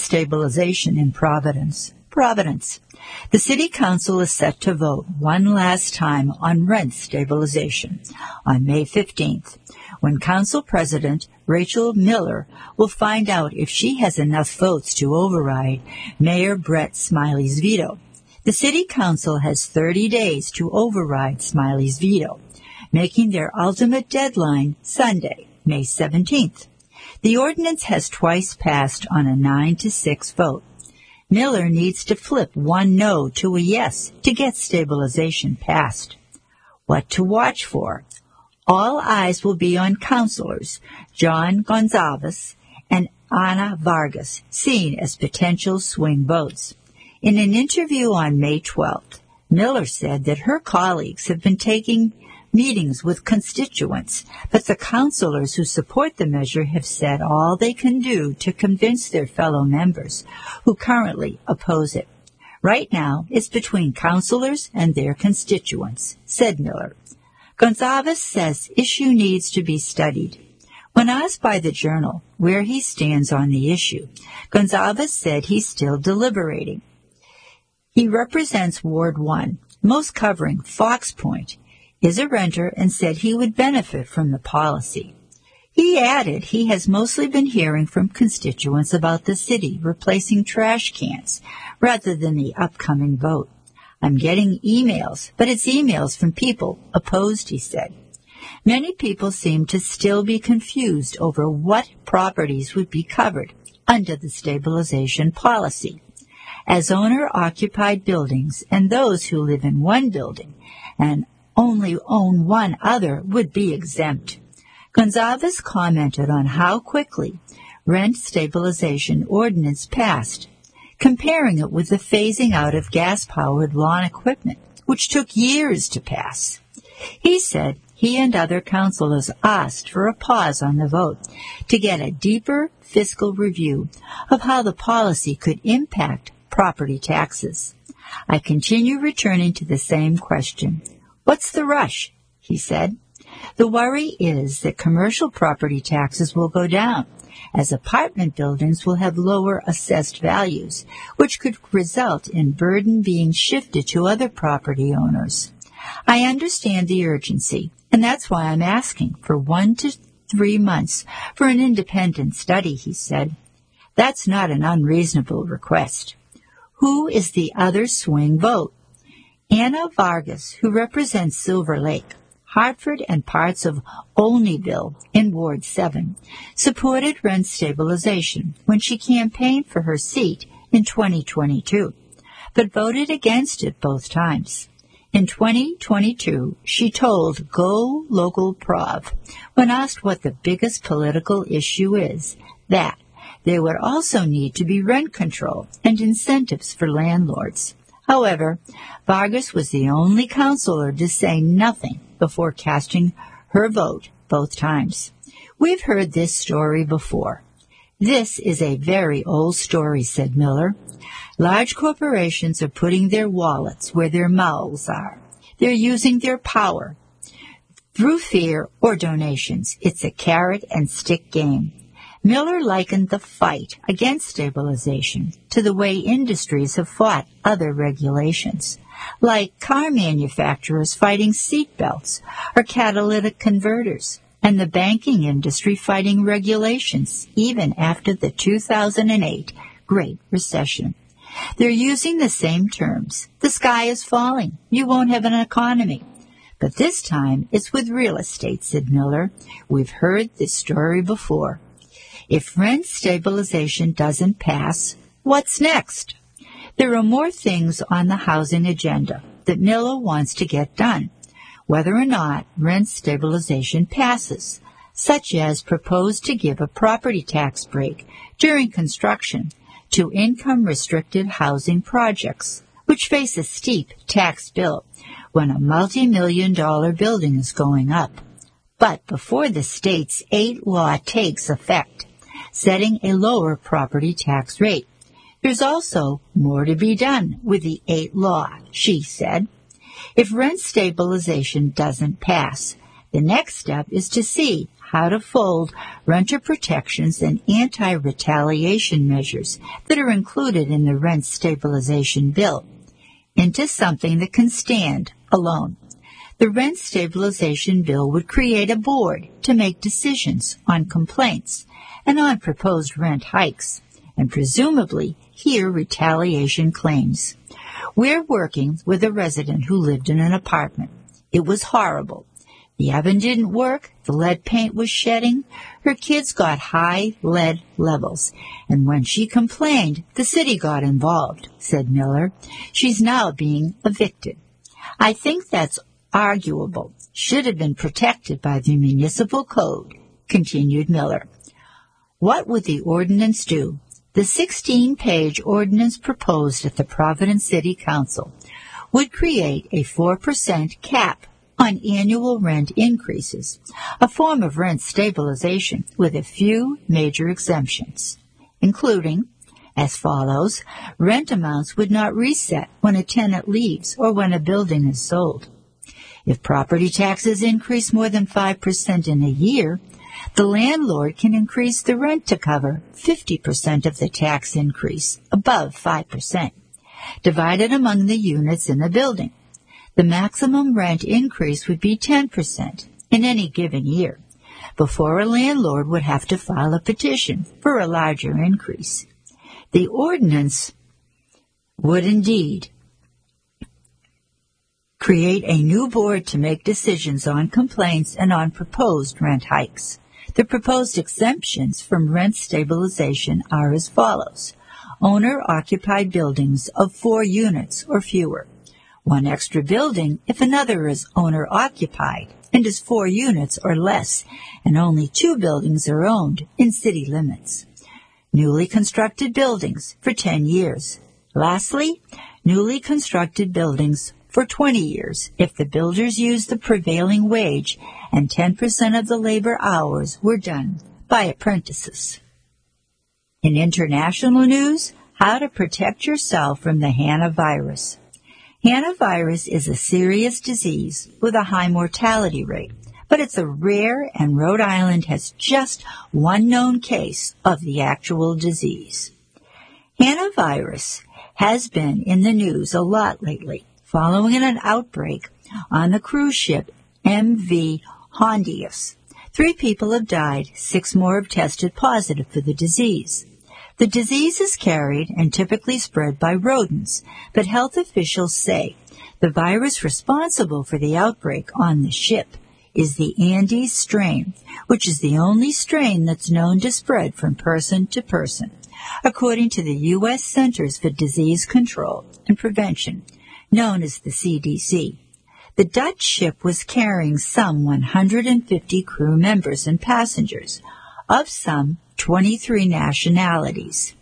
stabilization in Providence. Providence. The City Council is set to vote one last time on rent stabilization on May 15th, when Council President Rachel Miller will find out if she has enough votes to override Mayor Brett Smiley's veto. The City Council has 30 days to override Smiley's veto, making their ultimate deadline Sunday, May 17th. The ordinance has twice passed on a 9-6 vote. Miller needs to flip one no to a yes to get stabilization passed. What to watch for? All eyes will be on councilors John Gonzalez and Ana Vargas, seen as potential swing votes. In an interview on May 12th, Miller said that her colleagues have been taking meetings with constituents, but the councilors who support the measure have said all they can do to convince their fellow members who currently oppose it. Right now, it's between councilors and their constituents, said Miller. Gonzalez says issue needs to be studied. When asked by the Journal where he stands on the issue, Gonzalez said he's still deliberating. He represents Ward 1, most covering Fox Point, is a renter, and said he would benefit from the policy. He added he has mostly been hearing from constituents about the city replacing trash cans rather than the upcoming vote. I'm getting emails, but it's emails from people opposed, he said. Many people seem to still be confused over what properties would be covered under the stabilization policy, as owner-occupied buildings and those who live in one building and only own one other would be exempt. Gonzalez commented on how quickly rent stabilization ordinance passed, comparing it with the phasing out of gas-powered lawn equipment, which took years to pass. He said he and other councilors asked for a pause on the vote to get a deeper fiscal review of how the policy could impact property taxes. I continue returning to the same question. What's the rush? He said. The worry is that commercial property taxes will go down, as apartment buildings will have lower assessed values, which could result in burden being shifted to other property owners. I understand the urgency, and that's why I'm asking for 1 to 3 months for an independent study, he said. That's not an unreasonable request. Who is the other swing vote? Ana Vargas, who represents Silver Lake, Hartford, and parts of Olneyville in Ward 7, supported rent stabilization when she campaigned for her seat in 2022, but voted against it both times. In 2022, she told Go Local Prov, when asked what the biggest political issue is, that there would also need to be rent control and incentives for landlords. However, Vargas was the only councilor to say nothing before casting her vote both times. We've heard this story before. This is a very old story, said Miller. Large corporations are putting their wallets where their mouths are. They're using their power through fear or donations. It's a carrot and stick game. Miller likened the fight against stabilization to the way industries have fought other regulations, like car manufacturers fighting seat belts or catalytic converters, and the banking industry fighting regulations even after the 2008 Great Recession. They're using the same terms. The sky is falling. You won't have an economy. But this time it's with real estate, said Miller. We've heard this story before. If rent stabilization doesn't pass, what's next? There are more things on the housing agenda that Miller wants to get done, whether or not rent stabilization passes, such as propose to give a property tax break during construction to income-restricted housing projects, which face a steep tax bill when a multi-million-dollar building is going up. But before the state's 8 law takes effect, setting a lower property tax rate. There's also more to be done with the 8 law, she said. If rent stabilization doesn't pass, the next step is to see how to fold renter protections and anti-retaliation measures that are included in the rent stabilization bill into something that can stand alone. The rent stabilization bill would create a board to make decisions on complaints and on proposed rent hikes, and presumably hear retaliation claims. We're working with a resident who lived in an apartment. It was horrible. The oven didn't work, the lead paint was shedding, her kids got high lead levels, and when she complained, the city got involved, said Miller. She's now being evicted. I think that's arguable. Should have been protected by the municipal code, continued Miller. What would the ordinance do? The 16-page ordinance proposed at the Providence City Council would create a 4% cap on annual rent increases, a form of rent stabilization with a few major exemptions, including, as follows, rent amounts would not reset when a tenant leaves or when a building is sold. If property taxes increase more than 5% in a year, the landlord can increase the rent to cover 50% of the tax increase above 5%, divided among the units in the building. The maximum rent increase would be 10% in any given year, before a landlord would have to file a petition for a larger increase. The ordinance would indeed create a new board to make decisions on complaints and on proposed rent hikes. The proposed exemptions from rent stabilization are as follows. Owner-occupied buildings of 4 units or fewer. 1 extra building if another is owner-occupied and is 4 units or less, and only 2 buildings are owned in city limits. Newly constructed buildings for 10 years. Lastly, newly constructed buildings for 20 years if the builders used the prevailing wage and 10% of the labor hours were done by apprentices. In international news, how to protect yourself from the HANA virus. HANA virus is a serious disease with a high mortality rate, but it's a rare, and Rhode Island has just 1 known case of the actual disease. HANA virus has been in the news a lot lately, following an outbreak on the cruise ship MV Hondius. 3 people have died, 6 more have tested positive for the disease. The disease is carried and typically spread by rodents, but health officials say the virus responsible for the outbreak on the ship is the Andes strain, which is the only strain that's known to spread from person to person, according to the U.S. Centers for Disease Control and Prevention, known as the CDC. The Dutch ship was carrying some 150 crew members and passengers, of some 23 nationalities.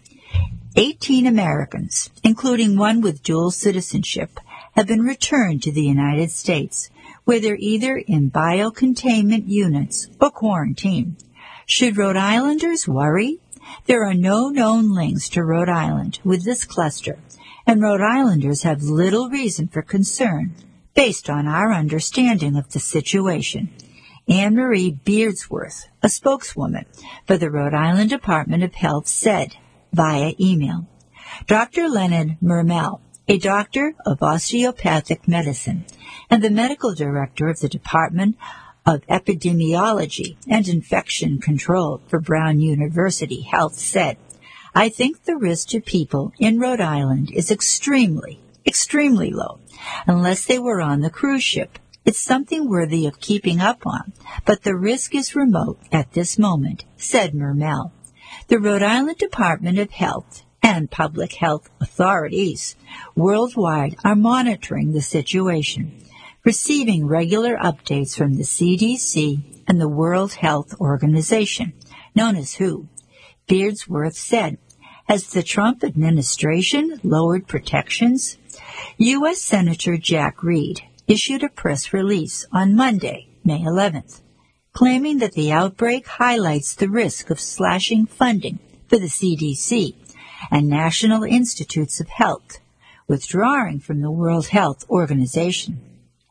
18 Americans, including one with dual citizenship, have been returned to the United States, where they're either in biocontainment units or quarantine. Should Rhode Islanders worry? There are no known links to Rhode Island with this cluster, and Rhode Islanders have little reason for concern based on our understanding of the situation. Anne-Marie Beardsworth, a spokeswoman for the Rhode Island Department of Health, said via email. Dr. Leonard Mermel, a doctor of osteopathic medicine and the medical director of the Department of Epidemiology and Infection Control for Brown University Health, said, I think the risk to people in Rhode Island is extremely, extremely low, unless they were on the cruise ship. It's something worthy of keeping up on, but the risk is remote at this moment, said Mermel. The Rhode Island Department of Health and public health authorities worldwide are monitoring the situation, receiving regular updates from the CDC and the World Health Organization, known as WHO. Beardsworth said, as the Trump administration lowered protections, U.S. Senator Jack Reed issued a press release on Monday, May 11th, claiming that the outbreak highlights the risk of slashing funding for the CDC and National Institutes of Health, withdrawing from the World Health Organization.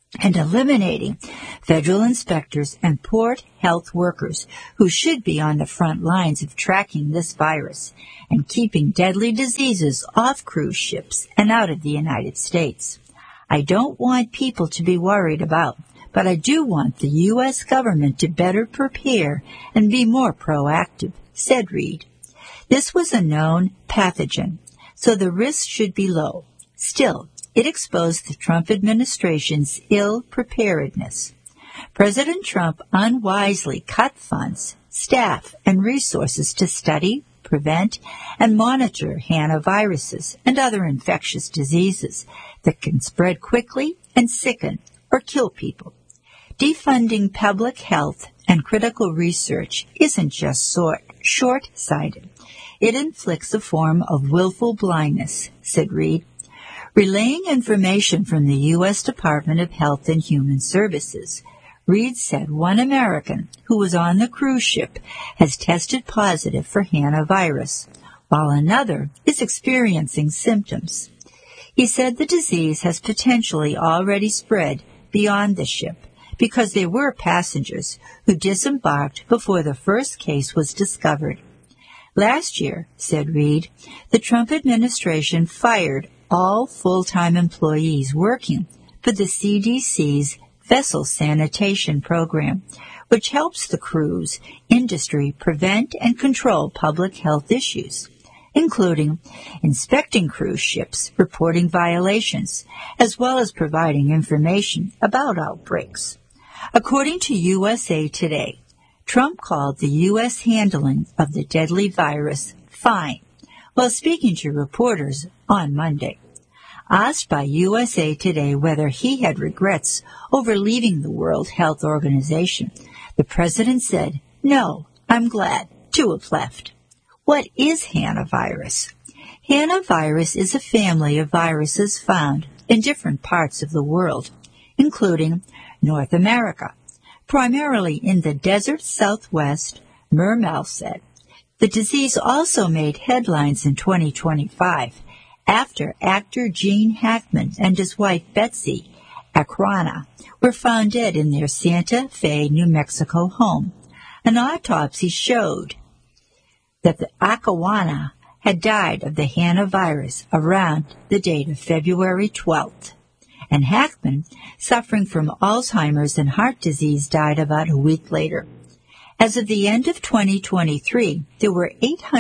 and eliminating federal inspectors and port health workers who should be on the front lines of tracking this virus and keeping deadly diseases off cruise ships and out of the United States. I don't want people to be worried about, but I do want the U.S. government to better prepare and be more proactive, said Reed. This was a known pathogen, so the risk should be low. Still, it exposed the Trump administration's ill preparedness. President Trump unwisely cut funds, staff, and resources to study, prevent, and monitor hantaviruses and other infectious diseases that can spread quickly and sicken or kill people. Defunding public health and critical research isn't just short-sighted. It inflicts a form of willful blindness, said Reed. Relaying information from the U.S. Department of Health and Human Services, Reed said one American who was on the cruise ship has tested positive for hantavirus, while another is experiencing symptoms. He said the disease has potentially already spread beyond the ship because there were passengers who disembarked before the first case was discovered. Last year, said Reed, the Trump administration fired all full-time employees working for the CDC's vessel sanitation program, which helps the cruise industry prevent and control public health issues, including inspecting cruise ships, reporting violations, as well as providing information about outbreaks. According to USA Today, Trump called the U.S. handling of the deadly virus fine while speaking to reporters on Monday. Asked by USA Today whether he had regrets over leaving the World Health Organization, the president said, "No, I'm glad to have left." What is hantavirus? Hantavirus is a family of viruses found in different parts of the world, including North America, primarily in the desert Southwest, Mermel said. The disease also made headlines in 2025 after actor Gene Hackman and his wife Betsy Acrona were found dead in their Santa Fe, New Mexico home. An autopsy showed that the Acrona had died of the hantavirus around the date of February 12th, and Hackman, suffering from Alzheimer's and heart disease, died about a week later. As of the end of 2023, there were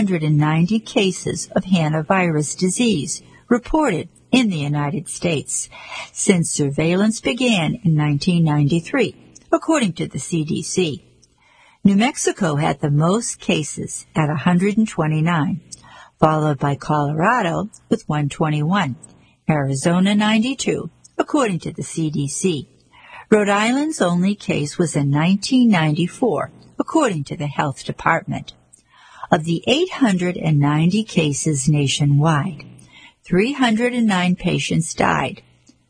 890 cases of hantavirus disease reported in the United States since surveillance began in 1993, according to the CDC. New Mexico had the most cases at 129, followed by Colorado with 121, Arizona 92, according to the CDC. Rhode Island's only case was in 1994, according to the Health Department. Of the 890 cases nationwide, 309 patients died.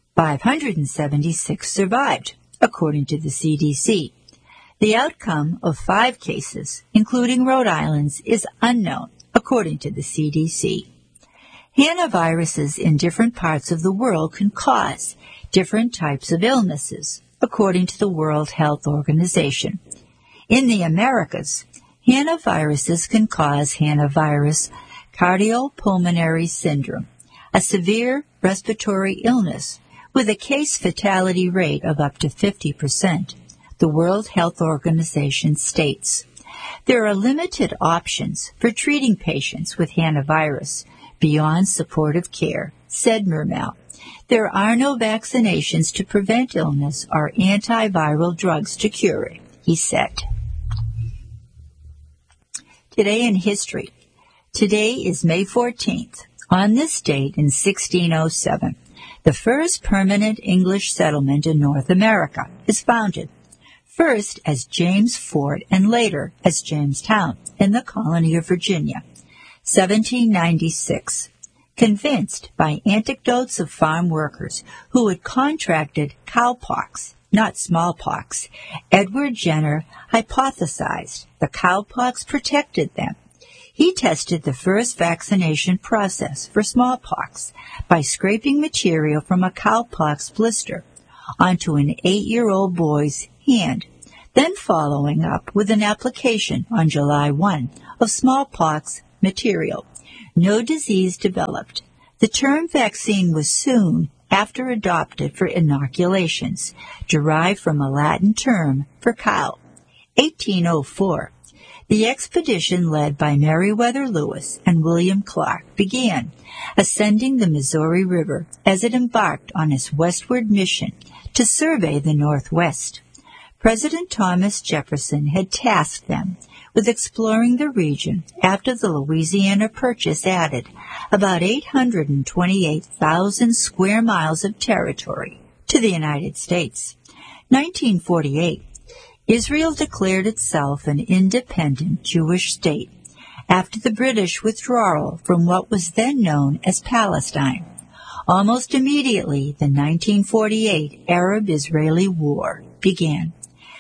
576 survived, according to the CDC. The outcome of 5 cases, including Rhode Island's, is unknown, according to the CDC. Hantaviruses in different parts of the world can cause different types of illnesses, according to the World Health Organization. In the Americas, hantaviruses can cause hantavirus cardiopulmonary syndrome, a severe respiratory illness with a case fatality rate of up to 50%, the World Health Organization states. There are limited options for treating patients with hantavirus beyond supportive care, said Mermel. There are no vaccinations to prevent illness or antiviral drugs to cure it, he said. Today in history. Today is May 14th. On this date in 1607, the first permanent English settlement in North America is founded, first as James Fort and later as Jamestown in the colony of Virginia. 1796. Convinced by anecdotes of farm workers who had contracted cowpox, not smallpox, Edward Jenner hypothesized the cowpox protected them. He tested the first vaccination process for smallpox by scraping material from a cowpox blister onto an 8-year-old boy's hand, then following up with an application on July 1 of smallpox material. No disease developed. The term vaccine was soon after adopted for inoculations, derived from a Latin term for cow. 1804. The expedition led by Meriwether Lewis and William Clark began, ascending the Missouri River as it embarked on its westward mission to survey the Northwest. President Thomas Jefferson had tasked them with exploring the region after the Louisiana Purchase added about 828,000 square miles of territory to the United States. 1948. Israel declared itself an independent Jewish state after the British withdrawal from what was then known as Palestine. Almost immediately, the 1948 Arab-Israeli War began.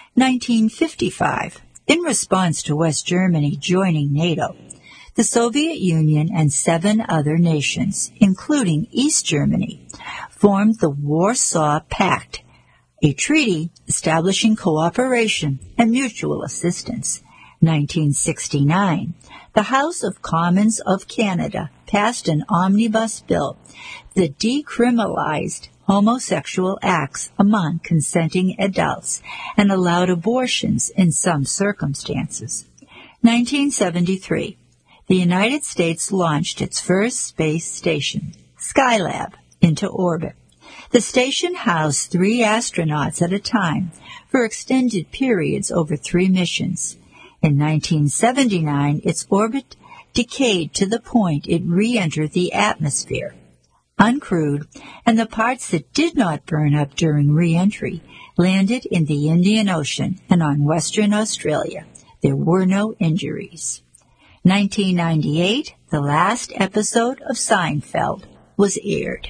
1955. In response to West Germany joining NATO, the Soviet Union and 7 other nations, including East Germany, formed the Warsaw Pact, a treaty establishing cooperation and mutual assistance. 1969, the House of Commons of Canada passed an omnibus bill that decriminalized homosexual acts among consenting adults and allowed abortions in some circumstances. 1973, the United States launched its first space station, Skylab, into orbit. The station housed 3 astronauts at a time for extended periods over 3 missions. In 1979, its orbit decayed to the point it re-entered the atmosphere, uncrewed, and the parts that did not burn up during re-entry landed in the Indian Ocean and on Western Australia. There were no injuries. 1998, the last episode of Seinfeld was aired.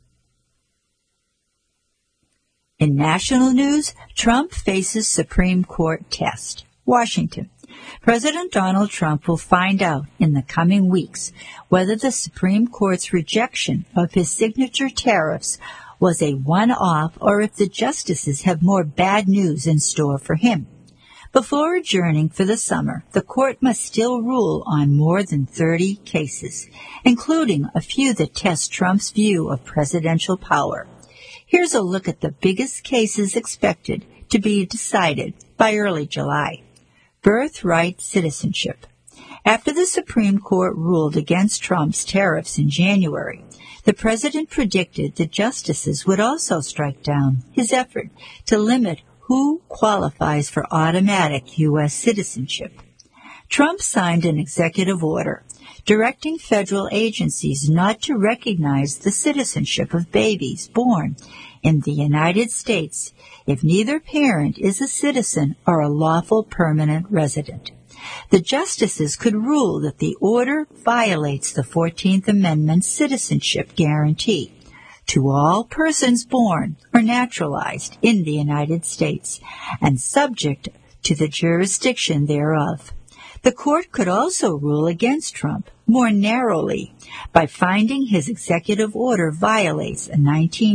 In national news, Trump faces Supreme Court test. Washington. President Donald Trump will find out in the coming weeks whether the Supreme Court's rejection of his signature tariffs was a one-off or if the justices have more bad news in store for him. Before adjourning for the summer, the court must still rule on more than 30 cases, including a few that test Trump's view of presidential power. Here's a look at the biggest cases expected to be decided by early July. Birthright citizenship. After the Supreme Court ruled against Trump's tariffs in January, the president predicted the justices would also strike down his effort to limit who qualifies for automatic U.S. citizenship. Trump signed an executive order directing federal agencies not to recognize the citizenship of babies born in the United States if neither parent is a citizen or a lawful permanent resident. The justices could rule that the order violates the 14th Amendment's citizenship guarantee to all persons born or naturalized in the United States and subject to the jurisdiction thereof. The court could also rule against Trump more narrowly by finding his executive order violates a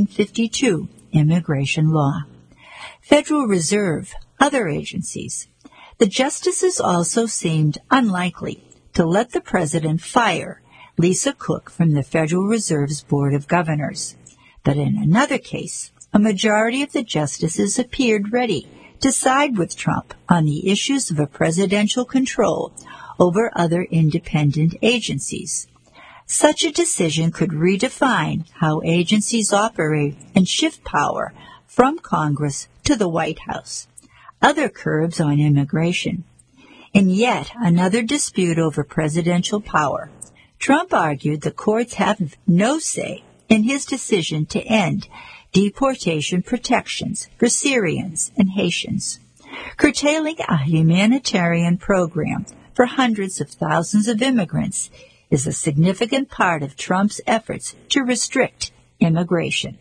1952 immigration law. Federal Reserve, other agencies. The justices also seemed unlikely to let the president fire Lisa Cook from the Federal Reserve's Board of Governors. But in another case, a majority of the justices appeared ready to side with Trump on the issues of a presidential control over other independent agencies. Such a decision could redefine how agencies operate and shift power from Congress to the White House. Other curbs on immigration. In yet another dispute over presidential power, Trump argued the courts have no say in his decision to end deportation protections for Syrians and Haitians, curtailing a humanitarian program for hundreds of thousands of immigrants is a significant part of Trump's efforts to restrict immigration.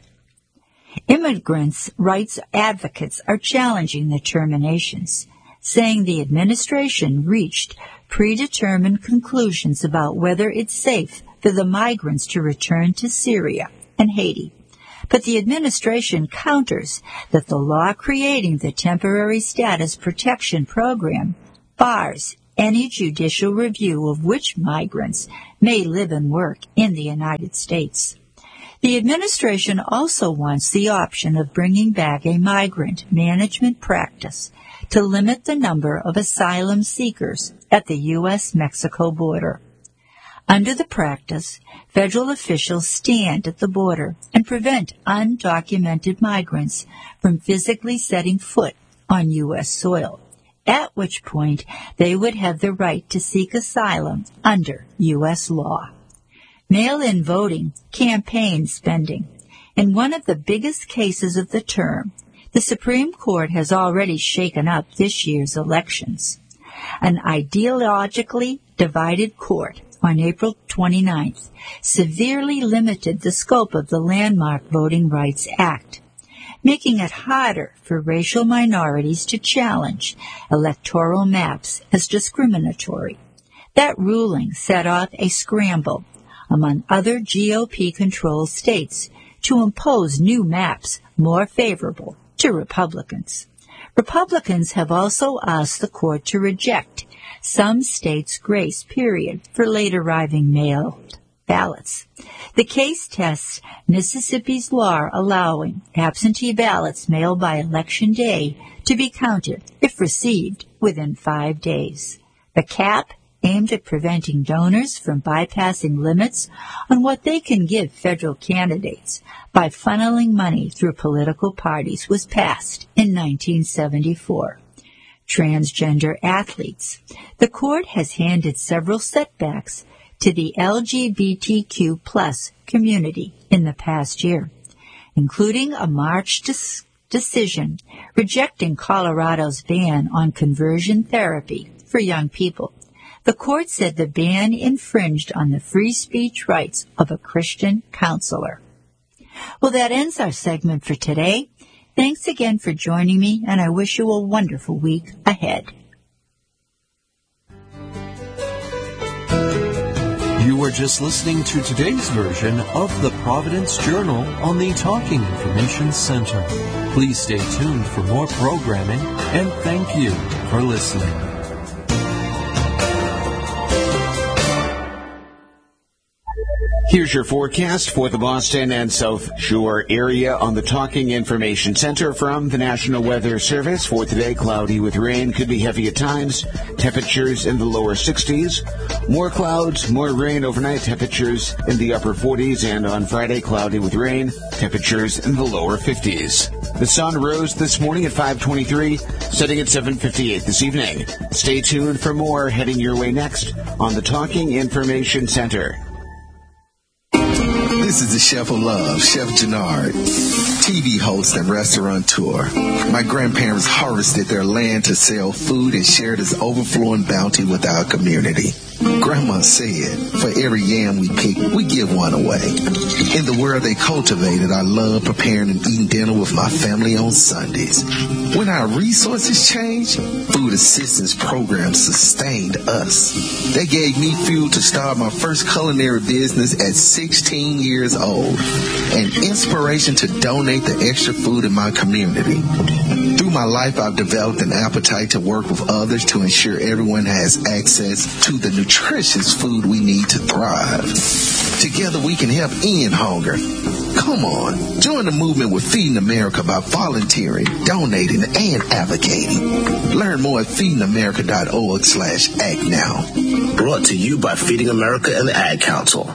Immigrants' rights advocates are challenging the terminations, saying the administration reached predetermined conclusions about whether it's safe for the migrants to return to Syria and Haiti. But the administration counters that the law creating the Temporary Status Protection Program bars any judicial review of which migrants may live and work in the United States. The administration also wants the option of bringing back a migrant management practice to limit the number of asylum seekers at the U.S.-Mexico border. Under the practice, federal officials stand at the border and prevent undocumented migrants from physically setting foot on U.S. soil, at which point they would have the right to seek asylum under U.S. law. Mail-in voting, campaign spending. In one of the biggest cases of the term, the Supreme Court has already shaken up this year's elections. An ideologically divided court on April 29th severely limited the scope of the landmark Voting Rights Act, making it harder for racial minorities to challenge electoral maps as discriminatory. That ruling set off a scramble among other GOP-controlled states to impose new maps more favorable to Republicans. Republicans have also asked the court to reject some states' grace period for late-arriving mailed ballots. The case tests Mississippi's law allowing absentee ballots mailed by Election Day to be counted if received within 5 days. The cap, aimed at preventing donors from bypassing limits on what they can give federal candidates by funneling money through political parties, was passed in 1974. Transgender athletes. The court has handed several setbacks to the LGBTQ plus community in the past year, including a March decision rejecting Colorado's ban on conversion therapy for young people. The court said the ban infringed on the free speech rights of a Christian counselor. Well, that ends our segment for today. Thanks again for joining me, and I wish you a wonderful week ahead. You were just listening to today's version of the Providence Journal on the Talking Information Center. Please stay tuned for more programming, and thank you for listening. Here's your forecast for the Boston and South Shore area on the Talking Information Center from the National Weather Service. For today, cloudy with rain, could be heavy at times. Temperatures in the lower 60s. More clouds, more rain overnight. Temperatures in the upper 40s. And on Friday, cloudy with rain. Temperatures in the lower 50s. The sun rose this morning at 5:23, setting at 7:58 this evening. Stay tuned for more heading your way next on the Talking Information Center. This is the Chef of Love, Chef Jannard, TV host and restaurateur. My grandparents harvested their land to sell food and share this overflowing bounty with our community. Grandma said, for every yam we pick, we give one away. In the world they cultivated, I love preparing and eating dinner with my family on Sundays. When our resources changed, food assistance programs sustained us. They gave me fuel to start my first culinary business at 16 years old, and inspiration to donate the extra food in my community. Through my life, I've developed an appetite to work with others to ensure everyone has access to the nutritious food we need to thrive. Together we can help end hunger. Come on, join the movement with Feeding America by volunteering, donating, and advocating. Learn more at feedingamerica.org/act now. Brought to you by Feeding America and the Ad Council.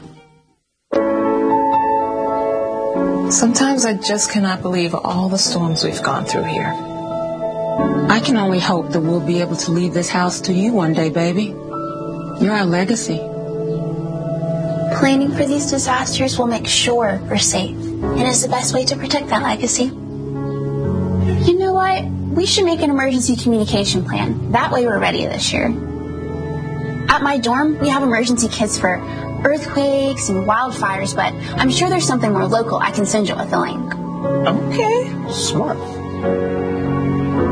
Sometimes I just cannot believe all the storms we've gone through here. I can only hope that we'll be able to leave this house to you one day, baby. You're our legacy. Planning for these disasters will make sure we're safe, and is the best way to protect that legacy. You know what? We should make an emergency communication plan. That way we're ready this year. At my dorm, we have emergency kits for earthquakes and wildfires, but I'm sure there's something more local I can send you with a link. Okay, smart.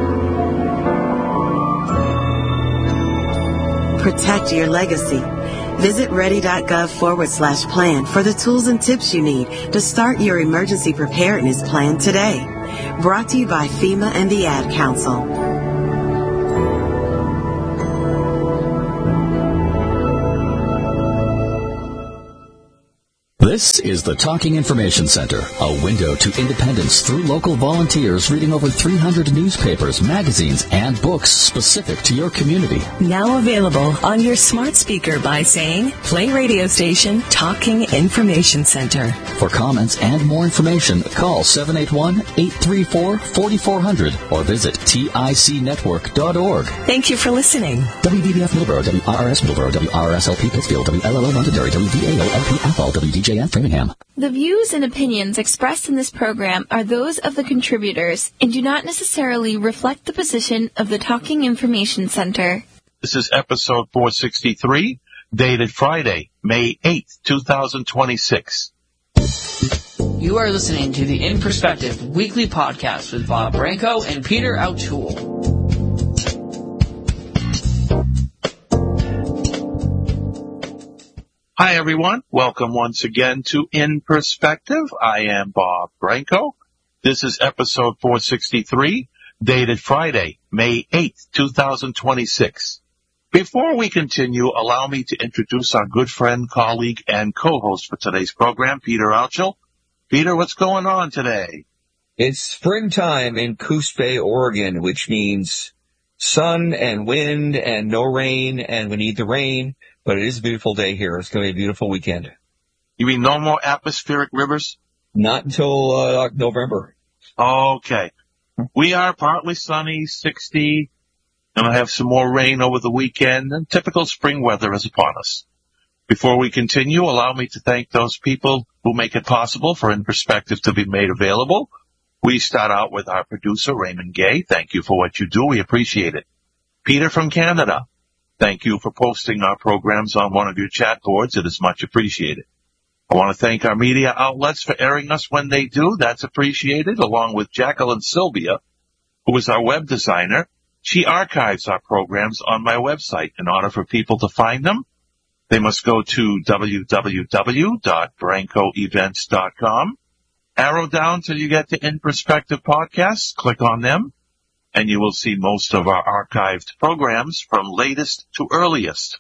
Protect your legacy. Visit ready.gov/plan for the tools and tips you need to start your emergency preparedness plan today. Brought to you by FEMA and the Ad Council. This is the Talking Information Center, a window to independence through local volunteers reading over 300 newspapers, magazines, and books specific to your community. Now available on your smart speaker by saying, play radio station Talking Information Center. For comments and more information, call 781-834-4400 or visit ticnetwork.org. Thank you for listening. WBBF Middleborough, WRRS Middleborough, WRSLP Pittsfield, WLLO Londonderry, WVAO-LP Athol, WDJN Framingham. The views and opinions expressed in this program are those of the contributors and do not necessarily reflect the position of the Talking Information Center. This is episode 463, dated Friday, May 8th, 2026. You are listening to the In Perspective weekly podcast with Bob Branco and Peter O'Toole. Hi, everyone. Welcome once again to In Perspective. I am Bob Branco. This is episode 463, dated Friday, May 8th, 2026. Before we continue, allow me to introduce our good friend, colleague, and co-host for today's program, Peter O'Toole. Peter, what's going on today? It's springtime in Coos Bay, Oregon, which means sun and wind and no rain, and we need the rain. But it is a beautiful day here. It's going to be a beautiful weekend. You mean no more atmospheric rivers? Not until November. Okay. We are partly sunny, 60, and I have some more rain over the weekend, and typical spring weather is upon us. Before we continue, allow me to thank those people who make it possible for In Perspective to be made available. We start out with our producer, Raymond Gay. Thank you for what you do. We appreciate it. Peter from Canada. Thank you for posting our programs on one of your chat boards. It is much appreciated. I want to thank our media outlets for airing us when they do. That's appreciated, along with Jacqueline Sylvia, who is our web designer. She archives our programs on my website. In order for people to find them, they must go to www.brancoevents.com. Arrow down till you get to In Perspective podcasts. Click on them, and you will see most of our archived programs from latest to earliest.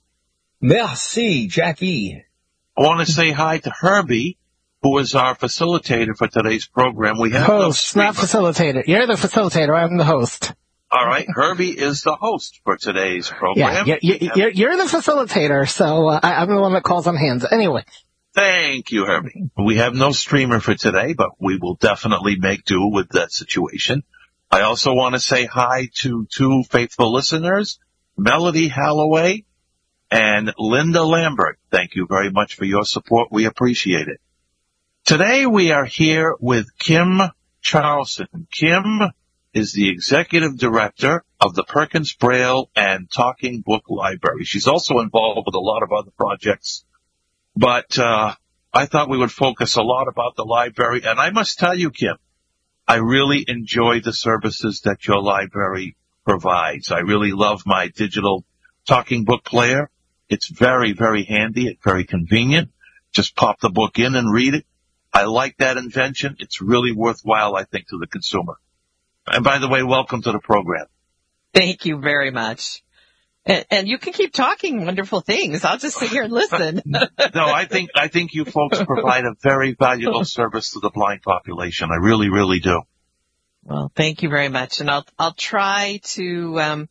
Merci, Jackie. I want to say hi to Herbie, who is our facilitator for today's program. We have host, not facilitator. You're the facilitator. I'm the host. All right. Herbie is the host for today's program. Yeah, you're the facilitator, so I'm the one that calls on hands. Anyway. Thank you, Herbie. We have no streamer for today, but we will definitely make do with that situation. I also want to say hi to two faithful listeners, Melody Halloway and Linda Lambert. Thank you very much for your support. We appreciate it. Today we are here with Kim Charlson. Kim is the executive director of the Perkins Braille and Talking Book Library. She's also involved with a lot of other projects, but I thought we would focus a lot about the library. And I must tell you, Kim, I really enjoy the services that your library provides. I really love my digital talking book player. It's very, very handy. It's very convenient. Just pop the book in and read it. I like that invention. It's really worthwhile, I think, to the consumer. And by the way, welcome to the program. Thank you very much. And you can keep talking wonderful things. I'll just sit here and listen. No, I think you folks provide a very valuable service to the blind population. I really, really do. Well, thank you very much. And I'll try to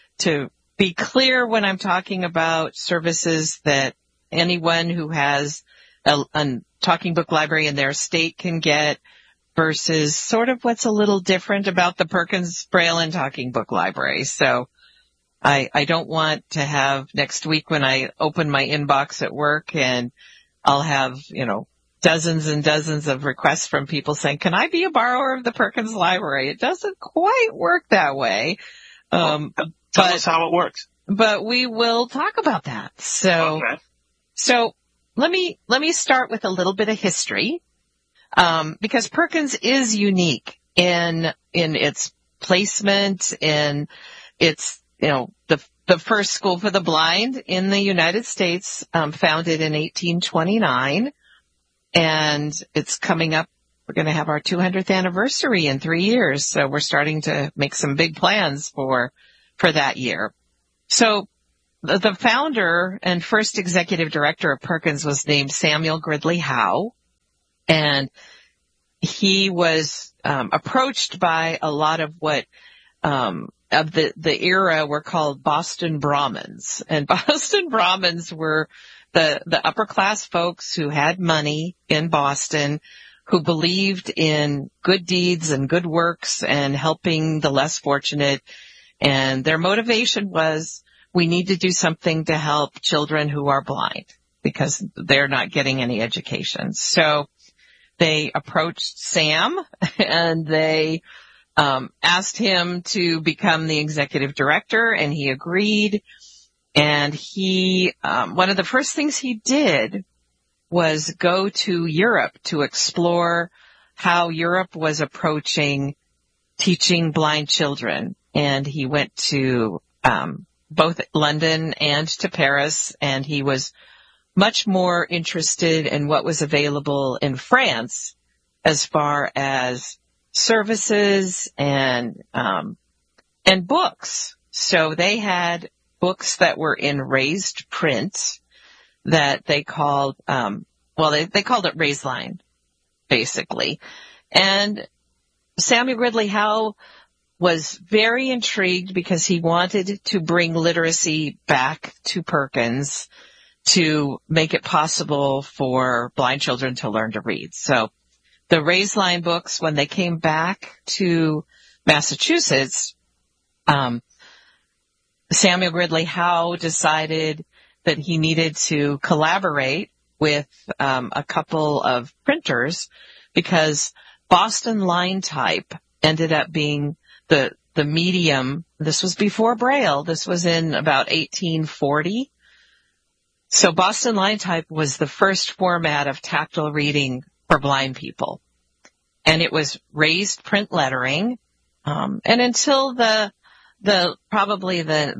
be clear when I'm talking about services that anyone who has a talking book library in their state can get versus sort of what's a little different about the Perkins Braille and Talking Book Library. So I don't want to have next week when I open my inbox at work and I'll have, dozens and dozens of requests from people saying, can I be a borrower of the Perkins Library? It doesn't quite work that way. Tell us how it works. But we will talk about that. So let me start with a little bit of history. Because Perkins is unique in its placement, in its, the the first school for the blind in the United States, founded in 1829. And it's coming up. We're going to have our 200th anniversary in 3 years. So we're starting to make some big plans for that year. So the founder and first executive director of Perkins was named Samuel Gridley Howe. And he was approached by a lot of what of the era were called Boston Brahmins. And Boston Brahmins were the upper class folks who had money in Boston, who believed in good deeds and good works and helping the less fortunate. And their motivation was, we need to do something to help children who are blind because they're not getting any education. So they approached Sam and they asked him to become the executive director, and he agreed. And he, one of the first things he did was go to Europe to explore how Europe was approaching teaching blind children. And he went to both London and to Paris, and he was much more interested in what was available in France as far as services and books. So they had books that were in raised print that they called, they called it raised line, basically. And Samuel Gridley Howe was very intrigued because he wanted to bring literacy back to Perkins to make it possible for blind children to learn to read. So the raised line books, when they came back to Massachusetts, Samuel Gridley Howe decided that he needed to collaborate with a couple of printers because Boston line type ended up being the medium. This was before Braille. This was in about 1840. So Boston line type was the first format of tactile reading for blind people. And it was raised print lettering. And until probably the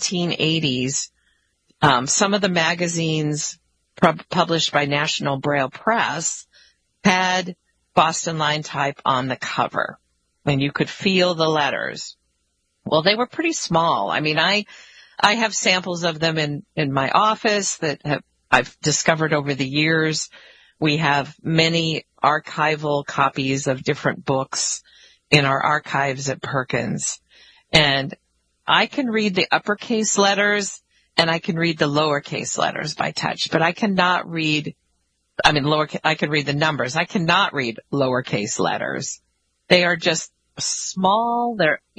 1980s, some of the magazines published by National Braille Press had Boston line type on the cover, and you could feel the letters. Well, they were pretty small. I mean, I have samples of them in my office that I've discovered over the years. We have many archival copies of different books in our archives at Perkins. And I can read the uppercase letters and I can read the lowercase letters by touch, but I cannot read, I can read the numbers. I cannot read lowercase letters. They are just small.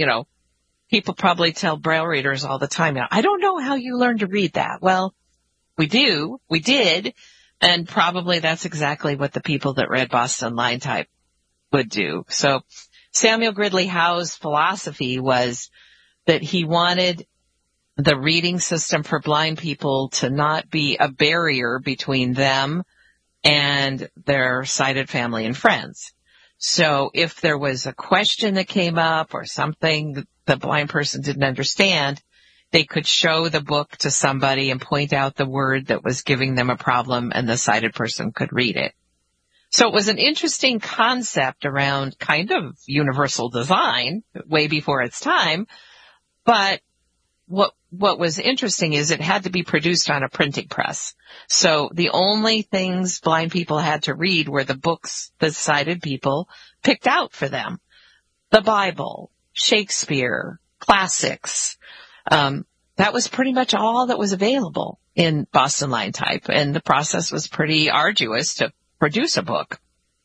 People probably tell Braille readers all the time, I don't know how you learned to read that. Well, we did, and probably that's exactly what the people that read Boston line type would do. So Samuel Gridley Howe's philosophy was that he wanted the reading system for blind people to not be a barrier between them and their sighted family and friends. So if there was a question that came up or something that the blind person didn't understand, they could show the book to somebody and point out the word that was giving them a problem, and the sighted person could read it. So it was an interesting concept around kind of universal design way before its time. But what was interesting is it had to be produced on a printing press. So the only things blind people had to read were the books that sighted people picked out for them. The Bible, Shakespeare, classics. That was pretty much all that was available in Boston line type. And the process was pretty arduous to produce a book.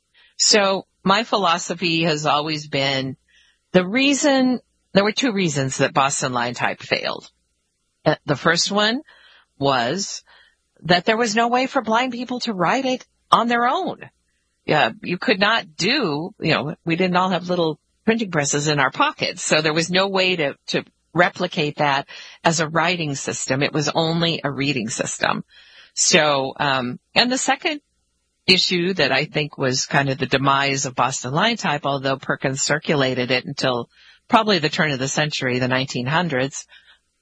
So my philosophy has always been there were two reasons that Boston line type failed. The first one was that there was no way for blind people to write it on their own. You could not we didn't all have little printing presses in our pockets, so there was no way to replicate that as a writing system. It was only a reading system. So, and the second issue that I think was kind of the demise of Boston line type, although Perkins circulated it until probably the turn of the century, the 1900s,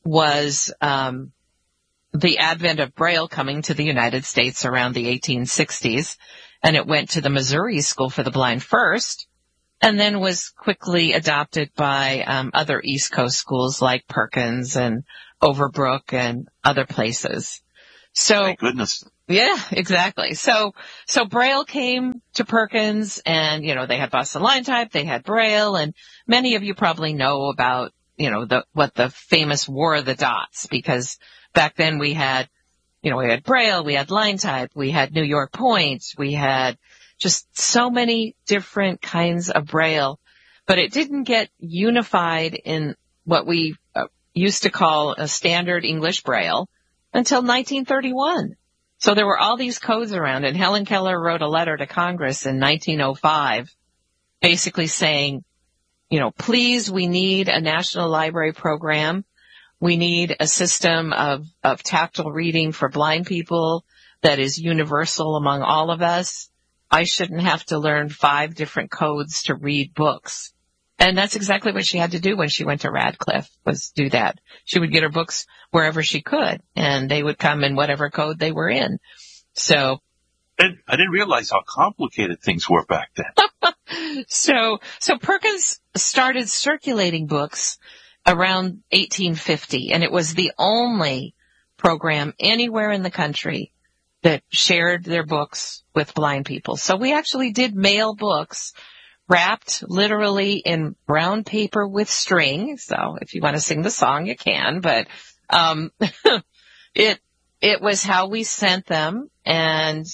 was the advent of Braille coming to the United States around the 1860s, and it went to the Missouri School for the Blind first, and then was quickly adopted by other East Coast schools like Perkins and Overbrook and other places. So, thank goodness. Yeah, exactly. So Braille came to Perkins, and, they had Boston Line Type, they had Braille, and many of you probably know about, what the famous War of the Dots, because back then we had Braille, we had Line Type, we had New York Point, we had just so many different kinds of Braille, but it didn't get unified in what we used to call a standard English Braille until 1931. So there were all these codes around, and Helen Keller wrote a letter to Congress in 1905 basically saying, please, we need a National Library program. We need a system of tactile reading for blind people that is universal among all of us. I shouldn't have to learn 5 different codes to read books. And that's exactly what she had to do when she went to Radcliffe, was do that. She would get her books wherever she could, and they would come in whatever code they were in. So, and I didn't realize how complicated things were back then. So Perkins started circulating books around 1850, and it was the only program anywhere in the country that shared their books with blind people. So we actually did mail books wrapped literally in brown paper with string. So if you want to sing the song, you can, but it was how we sent them, and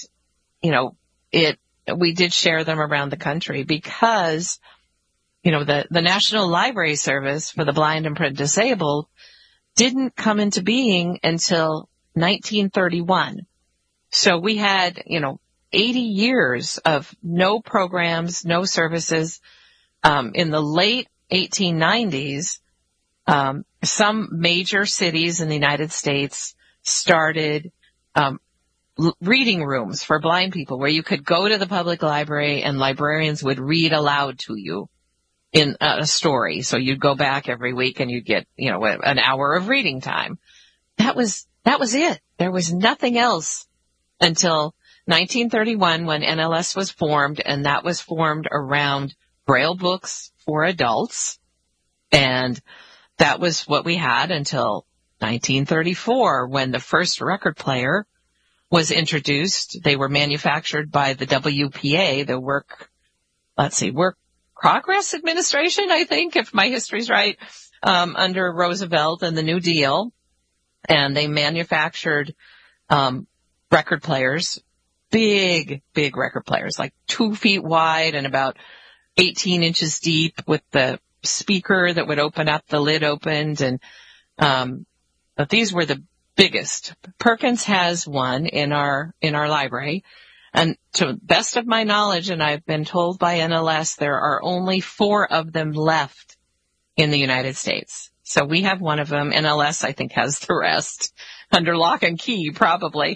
we did share them around the country because the National Library Service for the Blind and Print Disabled didn't come into being until 1931. So we had, 80 years of no programs, no services. In the late 1890s, some major cities in the United States started reading rooms for blind people where you could go to the public library and librarians would read aloud to you in a story. So you'd go back every week and you'd get, an hour of reading time. That was it. There was nothing else until 1931 when NLS was formed, and that was formed around Braille books for adults. And that was what we had until 1934 when the first record player was introduced. They were manufactured by the WPA, the Work Progress Administration, I think, if my history's right, under Roosevelt and the New Deal. And they manufactured record players, big record players, like 2 feet wide and about 18 inches deep, with the speaker that would open up, the lid opened, and but these were the biggest. Perkins has one in our library, and to the best of my knowledge, and I've been told by NLS, there are only 4 of them left in the United States. So we have one of them. NLS, I think, has the rest under lock and key, probably.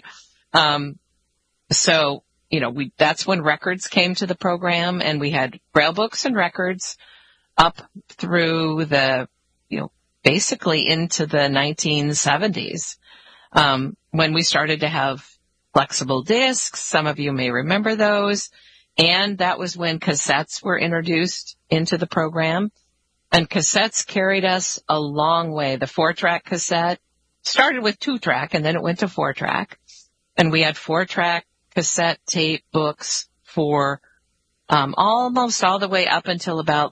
So, that's when records came to the program, and we had Braille books and records up through the, basically into the 1970s, when we started to have flexible discs. Some of you may remember those. And that was when cassettes were introduced into the program. And cassettes carried us a long way. The 4-track cassette started with 2-track, and then it went to 4-track. And we had 4-track cassette tape books for almost all the way up until about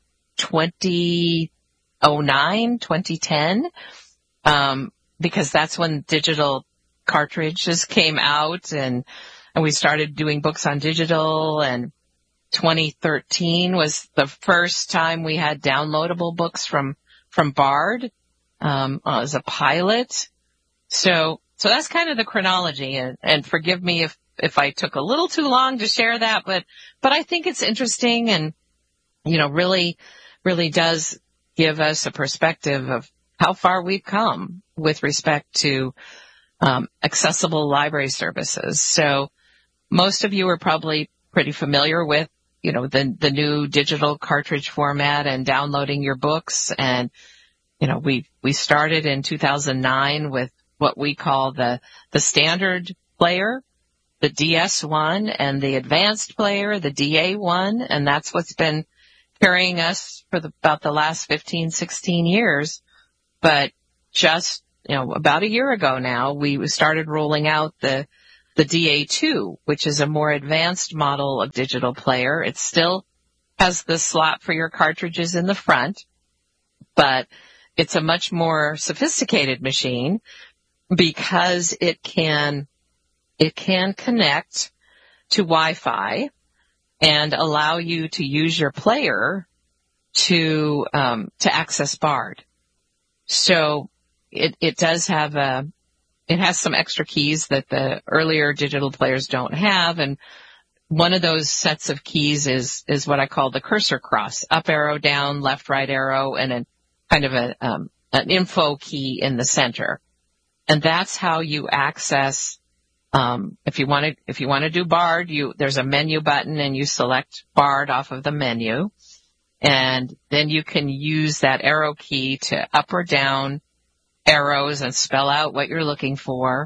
2009, 2010, because that's when digital cartridges came out, and we started doing books on digital. And 2013 was the first time we had downloadable books from Bard as a pilot. So that's kind of the chronology, and forgive me if I took a little too long to share that, but I think it's interesting, and, really does give us a perspective of how far we've come with respect to accessible library services. So most of you are probably pretty familiar with, the new digital cartridge format and downloading your books. And, we started in 2009 with what we call the standard player, the DS1, and the advanced player, the DA1, and that's what's been carrying us for about the last 15, 16 years. But just, about a year ago now, we started rolling out the DA2, which is a more advanced model of digital player. It still has the slot for your cartridges in the front, but it's a much more sophisticated machine because it can connect to Wi-Fi and allow you to use your player to access Bard. So it does have it has some extra keys that the earlier digital players don't have, and one of those sets of keys is what I call the cursor cross: up arrow, down, left, right arrow, and a kind of an info key in the center. And that's how you access. If you want to do Bard, there's a menu button and you select Bard off of the menu, and then you can use that arrow key to up or down arrows and spell out what you're looking for.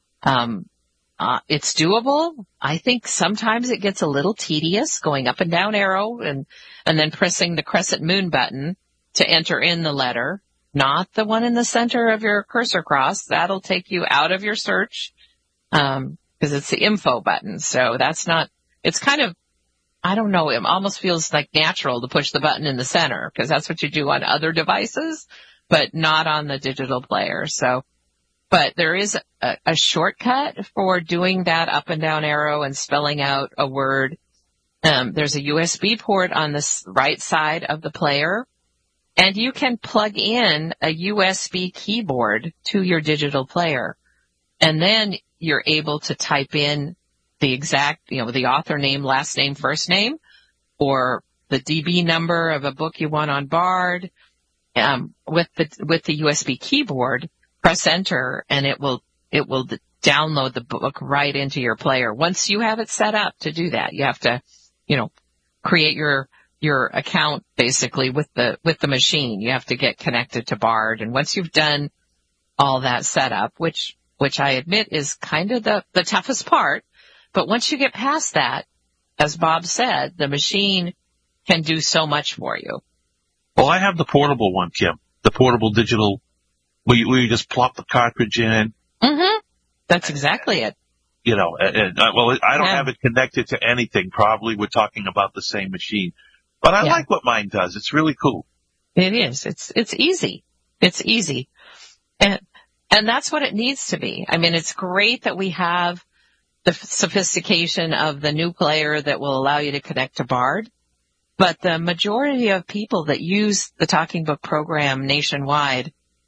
It's doable. I think sometimes it gets a little tedious going up and down arrow and then pressing the crescent moon button to enter in the letter, not the one in the center of your cursor cross. That'll take you out of your search, because it's the info button. So it's kind of, I don't know, it almost feels like natural to push the button in the center because that's what you do on other devices, but not on the digital player. So, but there is a shortcut for doing that up and down arrow and spelling out a word. There's a USB port on the right side of the player, and you can plug in a USB keyboard to your digital player. And then you're able to type in the exact, the author name, last name, first name, or the DB number of a book you want on Bard. With the USB keyboard, press enter, and it will download the book right into your player. Once you have it set up to do that, you have to, create your account basically with the machine. You have to get connected to Bard, and once you've done all that setup, which I admit is kind of the toughest part, but once you get past that, as Bob said, the machine can do so much for you. Well, I have the portable one, Kim. The portable digital, where you just plop the cartridge in. Mm-hmm. That's exactly it. I don't have it connected to anything. Probably we're talking about the same machine. But I like what mine does. It's really cool. It is. It's easy. It's easy. And that's what it needs to be. I mean, it's great that we have the sophistication of the new player that will allow you to connect to Bard. But the majority of people that use the Talking Book program nationwide,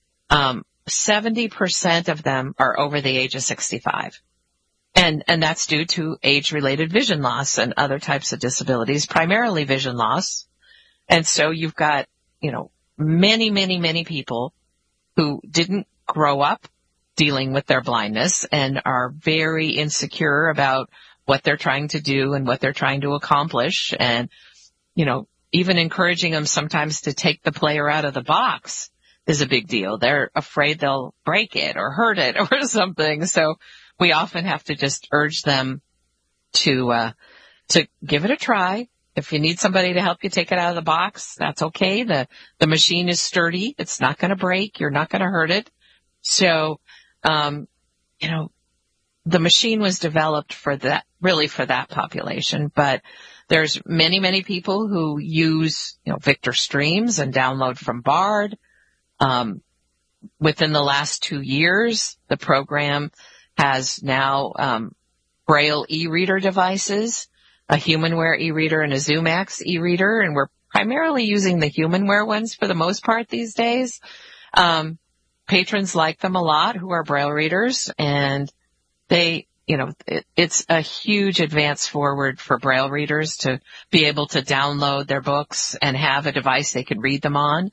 70% of them are over the age of 65. And that's due to age-related vision loss and other types of disabilities, primarily vision loss. And so you've got, many, many, many people who didn't grow up dealing with their blindness and are very insecure about what they're trying to do and what they're trying to accomplish. And, even encouraging them sometimes to take the player out of the box is a big deal. They're afraid they'll break it or hurt it or something. So we often have to just urge them to give it a try. If you need somebody to help you take it out of the box, that's okay. The machine is sturdy. It's not going to break. You're not going to hurt it. So, the machine was developed for that population, but there's many, many people who use, Victor Streams and download from Bard. Within the last 2 years, the program has now, Braille e-reader devices, a HumanWare e-reader and a ZoomX e-reader, and we're primarily using the HumanWare ones for the most part these days. Patrons like them a lot who are Braille readers, and they, it's a huge advance forward for Braille readers to be able to download their books and have a device they can read them on.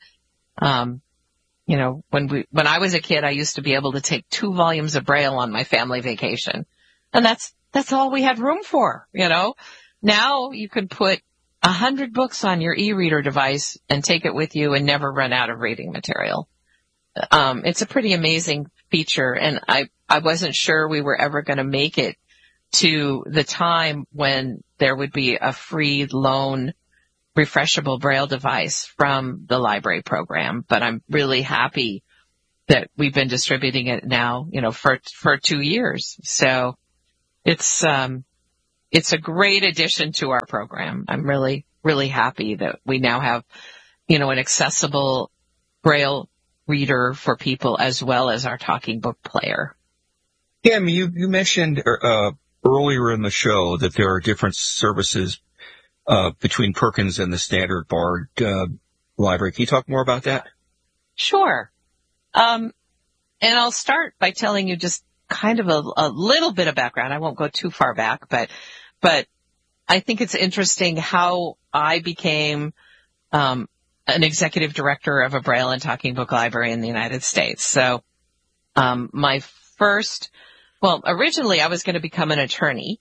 When I was a kid, I used to be able to take 2 volumes of Braille on my family vacation, and that's all we had room for, Now you can put 100 books on your e-reader device and take it with you and never run out of reading material. it's a pretty amazing feature, and I wasn't sure we were ever going to make it to the time when there would be a free loan refreshable Braille device from the library program, but I'm really happy that we've been distributing it now, for 2 years. So it's a great addition to our program. I'm really, really happy that we now have, an accessible Braille reader for people as well as our talking book player. Kim, you mentioned earlier in the show that there are different services between Perkins and the standard Bard library. Can you talk more about that? Sure. And I'll start by telling you just kind of a little bit of background. I won't go too far back, but I think it's interesting how I became an executive director of a Braille and talking book library in the United States. So originally I was going to become an attorney.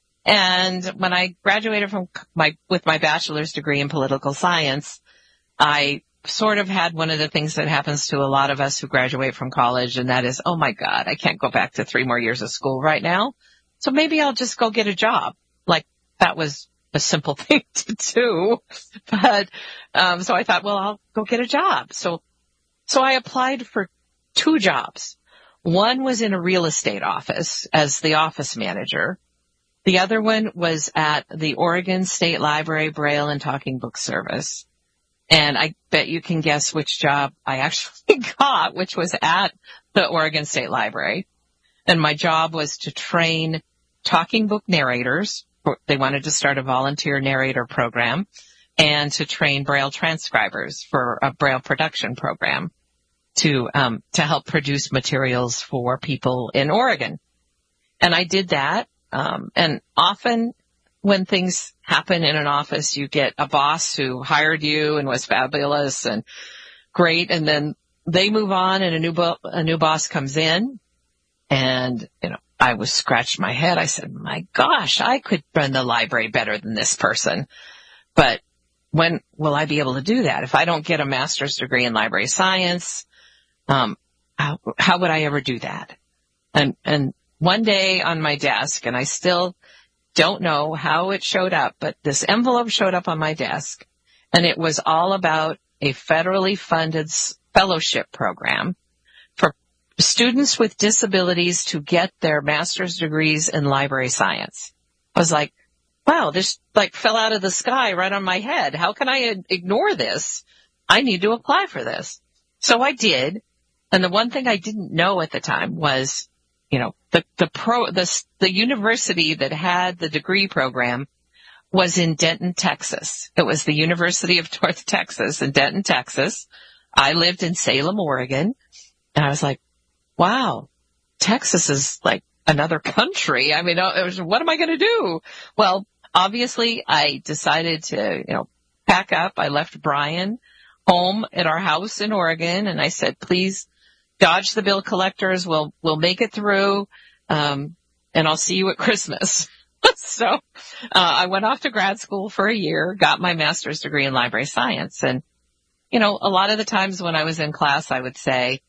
And when I graduated with my bachelor's degree in political science, I sort of had one of the things that happens to a lot of us who graduate from college, and that is, oh my God, I can't go back to 3 more years of school right now. So maybe I'll just go get a job. Like, that was a simple thing to do. But, so I thought, well, I'll go get a job. So I applied for 2 jobs. One was in a real estate office as the office manager. The other one was at the Oregon State Library Braille and Talking Book Service. And I bet you can guess which job I actually got, which was at the Oregon State Library. And my job was to train talking book narrators. They wanted to start a volunteer narrator program, and to train Braille transcribers for a Braille production program to help produce materials for people in Oregon. And I did that. And often when things happen in an office, you get a boss who hired you and was fabulous and great. And then they move on and a new boss comes in. And, I was scratched my head. I said, my gosh, I could run the library better than this person. But when will I be able to do that? If I don't get a master's degree in library science, how would I ever do that? And one day on my desk, and I still don't know how it showed up, but this envelope showed up on my desk, and it was all about a federally funded fellowship program for students with disabilities to get their master's degrees in library science. I was like, wow, this fell out of the sky right on my head. How can I ignore this? I need to apply for this. So I did. And the one thing I didn't know at the time was, the university that had the degree program was in Denton, Texas. It was the University of North Texas in Denton, Texas. I lived in Salem, Oregon. And I was like, wow, Texas is like another country. I mean, what am I going to do? Well, obviously I decided to, pack up. I left Brian home at our house in Oregon, and I said, please dodge the bill collectors. We'll make it through. And I'll see you at Christmas. So, I went off to grad school for a year, got my master's degree in library science. And, a lot of the times when I was in class, I would say,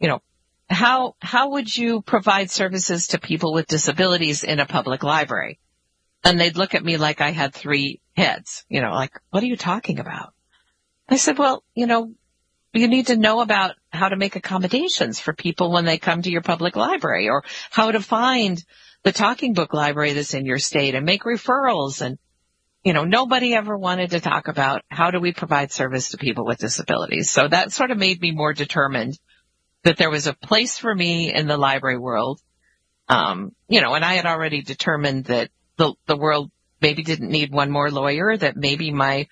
how would you provide services to people with disabilities in a public library? And they'd look at me like I had 3 heads, like, what are you talking about? I said, well, you need to know about how to make accommodations for people when they come to your public library, or how to find the talking book library that's in your state and make referrals. And, nobody ever wanted to talk about how do we provide service to people with disabilities. So that sort of made me more determined that there was a place for me in the library world. And I had already determined that the world maybe didn't need one more lawyer, that maybe my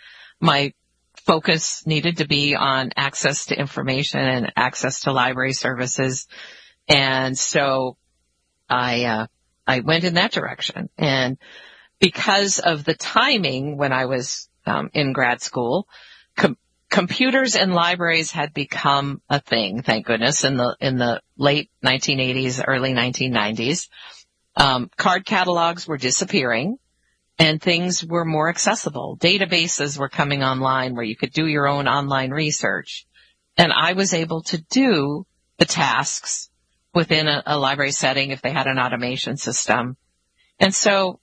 focus needed to be on access to information and access to library services. And so I went in that direction. And because of the timing when I was in grad school, computers in libraries had become a thing, thank goodness, in the late 1980s, early 1990s. Card catalogs were disappearing, and things were more accessible. Databases were coming online where you could do your own online research. I was able to do the tasks within a library setting if they had an automation system. And so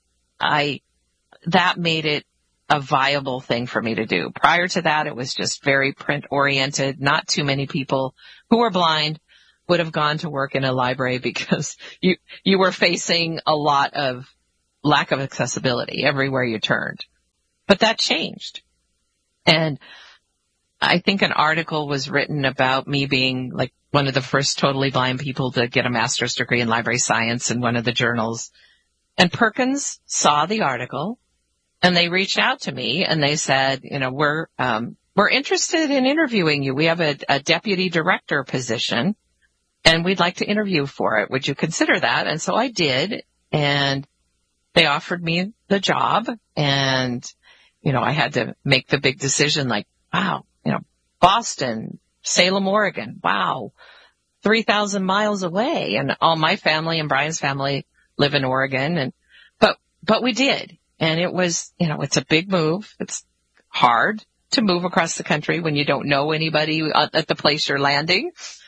that made it a viable thing for me to do. Prior to that, it was just very print oriented. Not too many people who were blind would have gone to work in a library because you were facing a lot of lack of accessibility everywhere you turned. But that changed. And I think an article was written about me being like one of the first totally blind people to get a master's degree in library science in one of the journals. And Perkins saw the article and they reached out to me and they said, we're interested in interviewing you. We have a deputy director position and we'd like to interview for it. Would you consider that? And so I did. And they offered me the job and, I had to make the big decision like, wow, Boston, Salem, Oregon, wow, 3,000 miles away. And all my family and Brian's family live in Oregon. But we did. And it was, it's a big move. It's hard to move across the country when you don't know anybody at the place you're landing.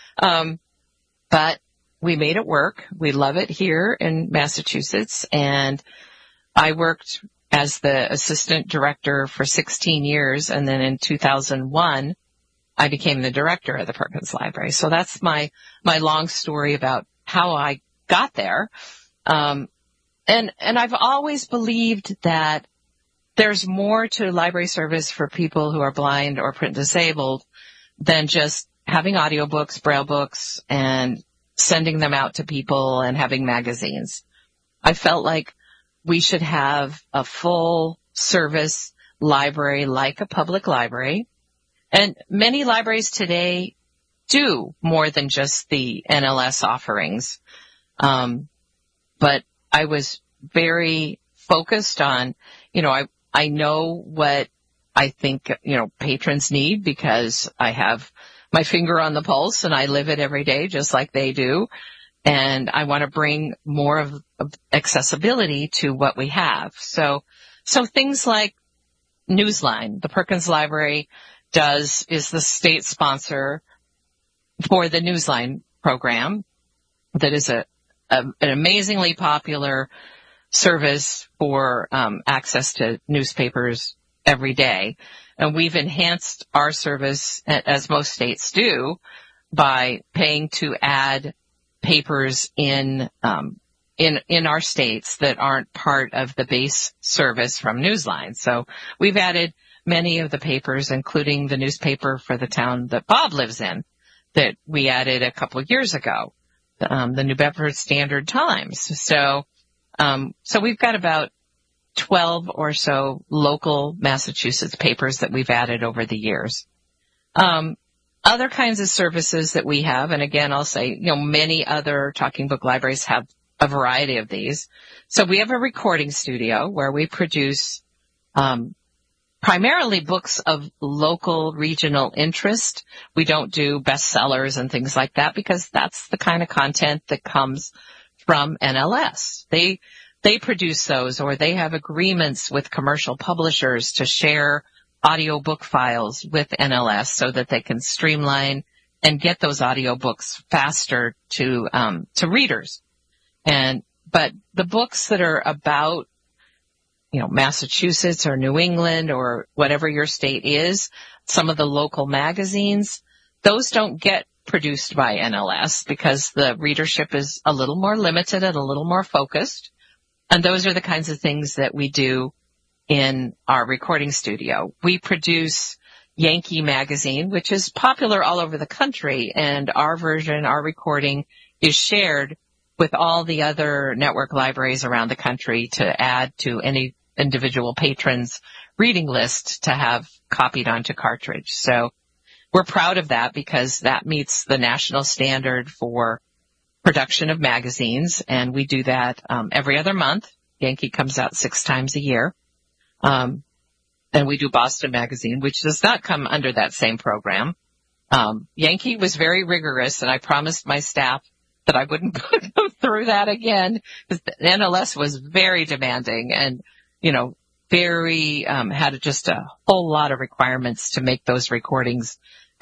But we made it work. We love it here in Massachusetts. And I worked as the assistant director for 16 years. And then in 2001, I became the director of the Perkins Library. So that's my long story about how I got there. And I've always believed that there's more to library service for people who are blind or print disabled than just having audiobooks, braille books, and sending them out to people and having magazines. I felt like we should have a full service library like a public library. And many libraries today do more than just the NLS offerings. But I was very focused on, I know what I think, patrons need because I have my finger on the pulse and I live it every day just like they do. And I want to bring more of accessibility to what we have. So things like Newsline, the Perkins Library is the state sponsor for the Newsline program that is an amazingly popular service for access to newspapers every day. And we've enhanced our service, as most states do, by paying to add papers in our states that aren't part of the base service from Newsline. So we've added many of the papers, including the newspaper for the town that Bob lives in, that we added a couple of years ago, the New Bedford Standard Times. So we've got about 12 or so local Massachusetts papers that we've added over the years. Other kinds of services that we have, and again, I'll say, many other talking book libraries have a variety of these. So we have a recording studio where we produce, primarily books of local regional interest. We don't do bestsellers and things like that because that's the kind of content that comes from NLS. They produce those, or they have agreements with commercial publishers to share audiobook files with NLS so that they can streamline and get those audiobooks faster to readers. But the books that are about, Massachusetts or New England or whatever your state is, some of the local magazines, those don't get produced by NLS because the readership is a little more limited and a little more focused. And those are the kinds of things that we do in our recording studio. We produce Yankee Magazine, which is popular all over the country, and our recording is shared with all the other network libraries around the country to add to any individual patron's reading list to have copied onto cartridge. So we're proud of that because that meets the national standard for production of magazines, and we do that every other month. Yankee comes out 6 times a year. And we do Boston Magazine, which does not come under that same program. Yankee was very rigorous, and I promised my staff that I wouldn't put them through that again, because NLS was very demanding and, very, had just a whole lot of requirements to make those recordings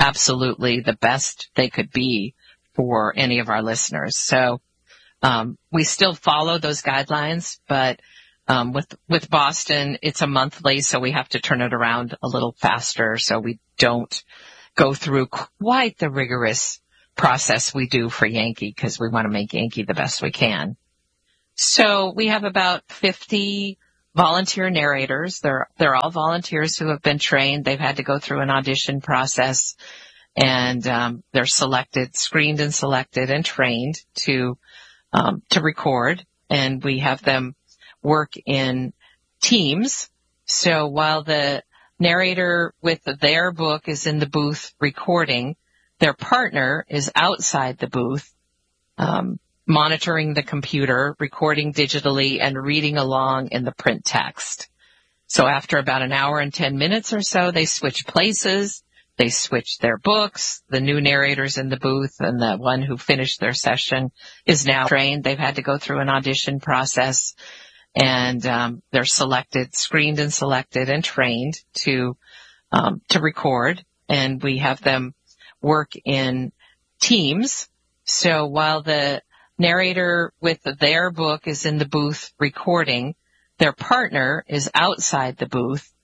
absolutely the best they could be for any of our listeners. So we still follow those guidelines, but with Boston, it's a monthly, so we have to turn it around a little faster, so we don't go through quite the rigorous process we do for Yankee, because we want to make Yankee the best we can. So we have about 50 volunteer narrators. They're all volunteers who have been trained. They've had to go through an audition process, and they're screened and selected and trained to record. And we have them work in teams. So while the narrator with their book is in the booth recording, their partner is outside the booth, monitoring the computer, recording digitally, and reading along in the print text. So after about an hour and 10 minutes or so, they switch places, they switch their books. The new narrator's in the booth, and the one who finished their session is now trained. They've had to go through an audition process, and they're screened and selected and trained to record. And we have them work in teams. So while the narrator with their book is in the booth recording, their partner is outside the booth,